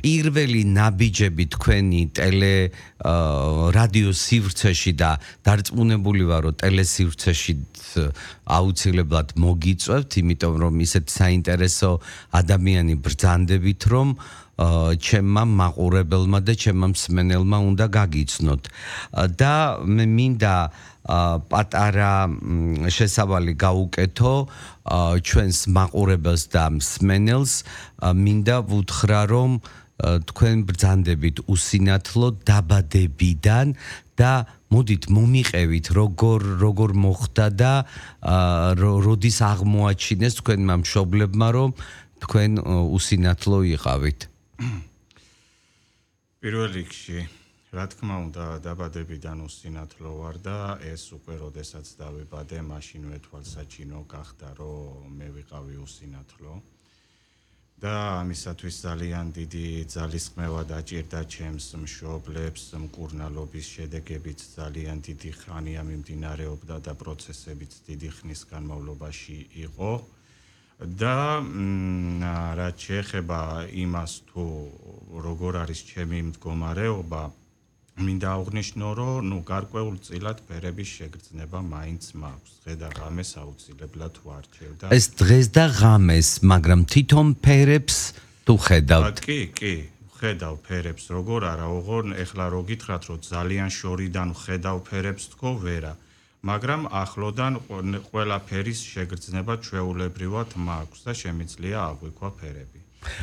პირველი ნაბიჯები თქვენი რადიო სივრცეში და დარწმუნებული ვარ, რომ ტელესივრცეში აუცილებლად მოგიწევთ, იმიტომ რომ ისეთ საინტერესო ადამიანი ბრძანდებით, რომ ჩემმა მაყურებელმა და ჩემმა მსმენელმა უნდა გაგიცნოთ. და მე მინდა პატარა შესავალი გაუკეთო ჩვენს მაყურებელს და მსმენელს, მინდა ვუთხრა, რომ თქვენ ბრძანდებით უსინათლო დაბადებიდან და მოდით მომიყევით როგორ მოხდა და როდის აღმოაჩინეს თქვენმა მშობლებმა, რომ თქვენ უსინათლო იყავით. პირველ რიგში, რა თქმა უნდა, დაბადებიდან უსინათლო ვარ და ეს უკვე როდესაც დავიბადე, მაშინვე თვალსაჩინო გახდა, რომ მე ვიყავი უსინათლო. და ამისათვის ძალიან დიდი ძალისხმევა დაჭირდა ჩემს მშობლებს, მკურნალობის შედეგებიც ძალიან დიდი ხანია მიმდინარეობდა და პროცესებიც დიდი ხნის განმავლობაში იყო. და რაც შეეხება იმას, თუ როგორ არის ჩემი მდგომარეობა, მინდა აღვნიშნო, რომ გარკვეულწილად ფერების შეგრძნება მაინც მაქვს. დღე და ღამეს აუცილებლად ვარჩევ და ეს დღეს და ღამეს, მაგრამ თვითონ ფერებს თუ ხედავთ? კი, ხედავ ფერებს, როგორ არა, ოღონ ეხლა რო გითხრათ, რომ ძალიან შორიდან ხედავ ფერებს თქო, ვერა. მაგრამ ახლოდან ყველა ფერის შეგრძნება ჩვეულებრივად მაქვს და შემიძლია აღვიქვა ფერები.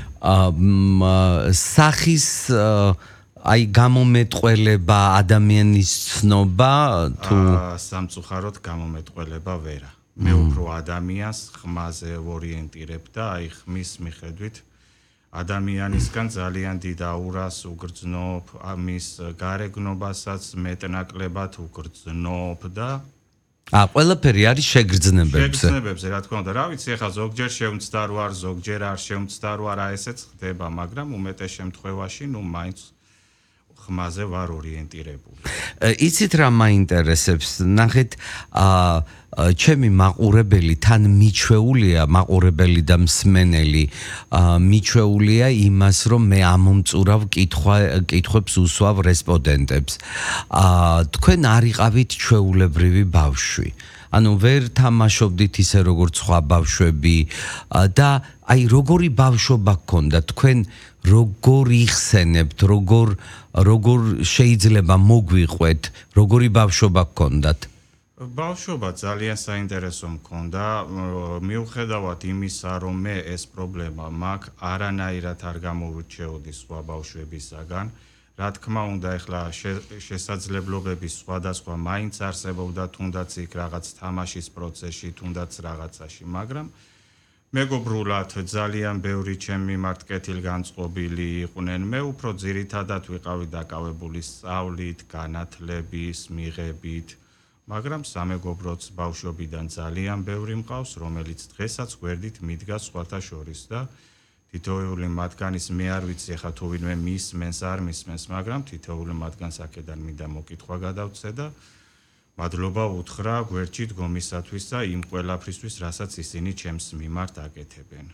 სახის გამომეტყველება ადამიანის ცნობა თუ სამწუხაროდ გამომეტყველება ვერა. მე უფრო ადამიანს ხმაზე ვორიენტირებ და ხმის მიხედვით ადამიანისგან ძალიან დიდ აურას უგრძნობ, მის გარეგნობასაც მეტნაკლებად უგრძნობ და ყველაფერი არის შეგრძნებებზე. შეგრძნებებზე, რა თქმა უნდა, რა ვიცი, ახლა ზოგჯერ შევმცდარ ვარ, ზოგჯერ არ შევმცდარ ვარ, ესეც ხდება, მაგრამ უმეტეს შემთხვევაში, მაინც ხმაზე ვარ ორიენტირებული. იცით რა მაინტერესებს? ნახეთ, ჩემი მაყურებელი თან მიჩვეულია, მაყურებელი და მსმენელი მიჩვეულია იმას, რომ მე ამომწურავ კითხვებს უსვავ რესპონდენტებს. თქვენ არ იყავით ჩვეულებრივი ბავშვი. ანუ ვერ თამაშობდით ისე როგორც სხვა ბავშვები და როგორი ბავშვობა გქონდა, თქვენ როგორ იხსენებთ, როგორ შეიძლება მოგვიყვეთ, როგორი ბავშვობა გქონდათ? ბავშვობა ძალიან საინტერესო მქონდა, მიუხედავად იმისა, რომ მე ეს პრობლემა მაქვს, არანაირად არ გამოვირჩეოდი სხვა ბავშვებისაგან. რა თქმა უნდა, ეხლა შესაძლებლობები სხვადასხვა მაინც არსებობდა, თუნდაც იქ რაღაც თამაშის პროცესში, თუნდაც რაღაცაში, მაგრამ მეგობრულად ძალიან ბევრი ჩემი მიმართ კეთილგანწყობილი იყვნენ. მე უფრო ძირითადად ვიყავი დაკავებული სწავლით, განათლების მიღებით, მაგრამ სამეგობროც ბავშვობიდან ძალიან ბევრი მყავს, რომელიც დღესაც გვერდით მიდგა სხვათა შორის და თითოეული მათგანის მე არ ვიცი, ახლა თუ ვინმე მისმენს, არ მისმენს, მაგრამ თითოეული მათგანს აქედან მინდა მოკითხვა გადავცე და მადლობა უთხრა გვერდში დგომისათვის და იმ ყველაფრისთვის, რასაც ისინი ჩემს მიმართ აკეთებენ.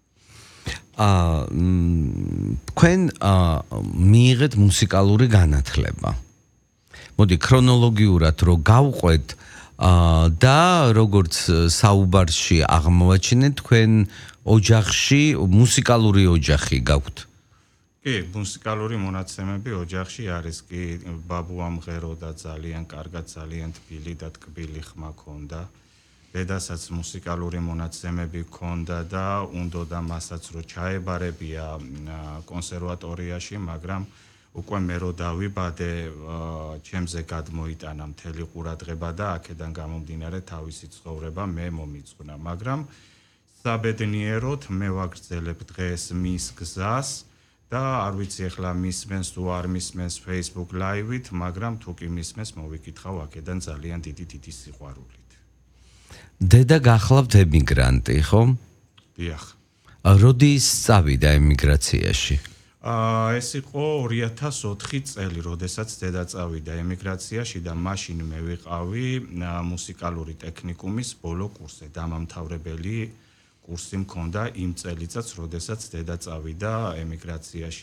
თქვენ მიიღეთ მუსიკალური განათლება. მოდი ქრონოლოგიურად რო გავყვეთ და როგორც საუბარში აღმოვაჩინეთ, თქვენ ოჯახში მუსიკალური ოჯახი გაქვთ. კი, მუსიკალური მონაცემები ოჯახში არის კი, ბაბუა მღერო და ძალიან კარგად, ძალიან თბილი და ტკბილი ხმა ჰქონდა. დედასაც მუსიკალური მონაცემები ჰქონდა და უნდოდა მასაც რო ჩაებარებია კონსერვატორიაში, მაგრამ უკვე მე რო დავიბადე, ჩემზე გადმოიტანა მთელი ყურადღება და აქედან გამომდინარე თავისი ცხოვრება მე მომიწყნა, მაგრამ საბედნიეროდ მე ვაგრძელებ დღეს მის გზას და არ ვიცი ახლა მისმენს თუ არ მისმენს Facebook Live-ით, მაგრამ თუ კი მისმენს, მოვიკითხავ აქედან ძალიან დიდი სიყვარულით. დედა გახლავთ ემიგრანტი, ხო? დიახ. როდის წავიდა ემიგრაციაში? ეს იყო 2004 წელი, როდესაც დედა წავიდა ემიგრაციაში და მაშინ მე ვიყავი მუსიკალური ტექნიკუმის ბოლო კურსზე, დამამთავრებელი კურსი მქონდა იმ წელიწადს, როდესაც დედა წავიდა ემიგრაციაში.